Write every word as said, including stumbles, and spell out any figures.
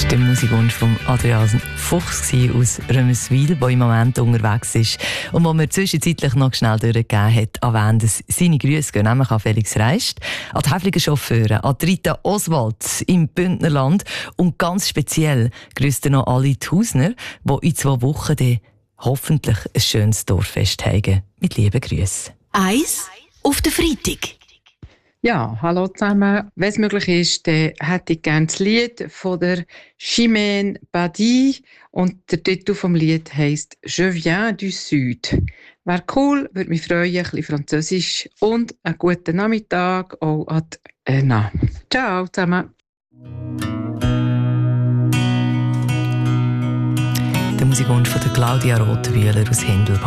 Der Musikwunsch von Adrian Fuchs aus Römerswil, der im Moment unterwegs ist und wo mir zwischenzeitlich noch schnell durchgegeben hat, erwähnt, dass seine Grüße gehen nämlich an Felix Reist, an die Häfliger Chauffeure, an Rita Oswald im Bündnerland und ganz speziell grüßt er noch alle die Hausner, die in zwei Wochen dann hoffentlich ein schönes Dorffest haben. Mit lieben Grüßen. Eis auf den Freitag. Ja, hallo zusammen. Wenn es möglich ist, dann hätte ich gerne das Lied von der Chimène Badi und der Titel vom Lied heisst «Je viens du Sud». Wäre cool, würde mich freuen, ein bisschen Französisch und einen guten Nachmittag auch an die Anna. Ciao zusammen. Der Musikwunsch von der Claudia Rothwühler aus Hindelbank.